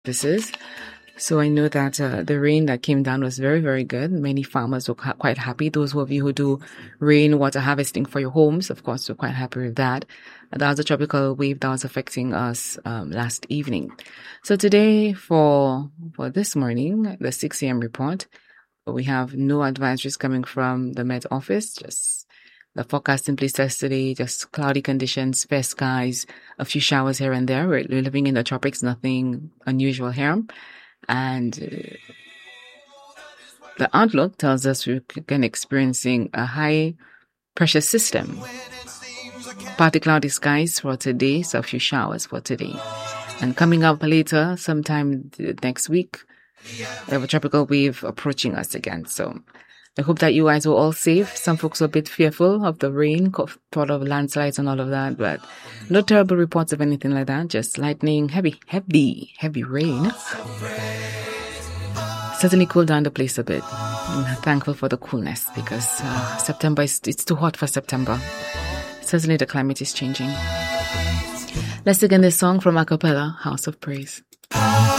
services. So I know that the rain that came down was very, very good. Many farmers were quite happy. Those of you who do rainwater harvesting for your homes, of course, were quite happy with that. That was a tropical wave that was affecting us last evening. So today, for this morning, the 6 a.m. report, we have no advisories coming from the Met Office. Just the forecast simply says today, just cloudy conditions, fair skies, a few showers here and there. We're living in the tropics, nothing unusual here. And the outlook tells us we're again experiencing a high pressure system. Partly cloudy skies for today, so a few showers for today. And coming up later, sometime next week, we have a tropical wave approaching us again. So I hope that you guys were all safe. Some folks were a bit fearful of the rain, thought of landslides and all of that, but no terrible reports of anything like that. Just lightning, heavy rain. Certainly cooled down the place a bit. I'm thankful for the coolness because September it's too hot for September. Certainly the climate is changing. Let's begin this song from a cappella, House of Praise.